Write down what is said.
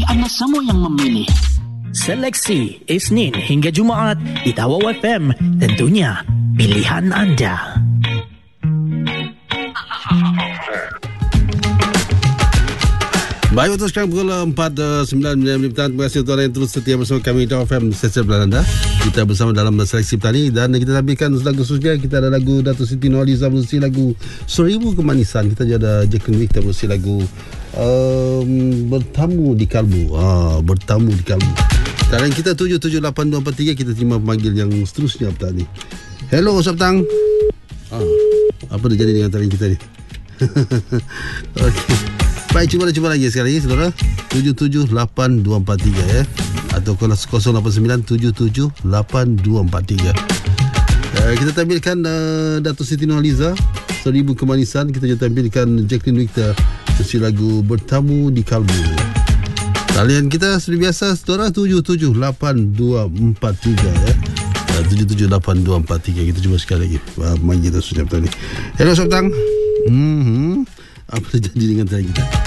bagi anda semua yang memilih. Seleksi Isnin hingga Jumaat di Tawau FM, tentunya pilihan anda. Baik, untuk sekarang pukul 4.09 petang. Terima kasih tuan yang terus setia bersama kami di FM Sesi Belah anda. Kita bersama dalam seleksi petani dan kita tampilkan lagu khususnya. Kita ada lagu Datuk Siti Nurhaliza berusi lagu Seribu Kemanisan. Kita juga ada Jacqueline Victor berusi lagu Bertamu di Kalbu. Bertamu di Kalbu. Dan kita 778243. Kita terima pemanggil yang seterusnya petang ni. Hello, Sabtang. Apa dah jadi dengan talian kita ni? Okey. Baik, cuba lagi sekali saudara. 778243 ya. Atau 089778243. Kita tampilkan Datuk Siti Nurhaliza Seribu Kemanisan. Kita juga tampilkan Jacqueline Victor versi lagu Bertamu di Kalbu. Talian kita seperti biasa saudara 778243 ya. 778243. Kita cuba sekali lagi. Mari kita sudah tadi. Hello Sabtang. Apa terjadi dengan tadi kita?